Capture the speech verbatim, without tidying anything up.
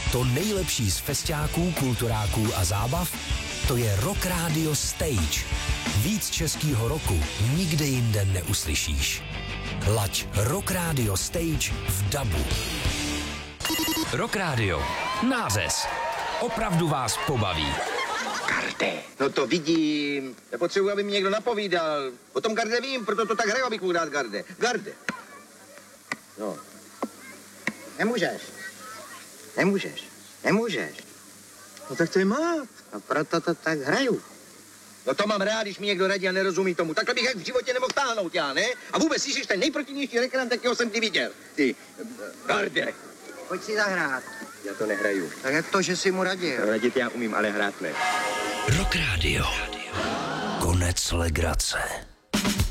To nejlepší z festiáků, kulturáků a zábav, to je Rock Radio Stage. Víc českýho roku nikde jinde neuslyšíš. Laď Rock Radio Stage v dabu. Rock Radio. Nářez. Opravdu vás pobaví. Garde. No to vidím. Nepotřebuji, aby mi někdo napovídal. O tom Garde vím, proto to tak hraju, abych mu dát Garde. Garde. No. Nemůžeš. Nemůžeš. Nemůžeš. No tak to je mát. No proto to tak hraju. No to mám rád, když mi někdo radí a nerozumí tomu. Takhle bych jak v životě nemohl táhnout, já, ne? A vůbec jsi ten nejprotivnější reklam, jakého jsem ty viděl. Ty, Garde. Pojď si zahrát. Já to nehraju. Tak jak to, že jsi mu radil? Radit já umím, ale hrát ne. Rock Radio. Konec legrace.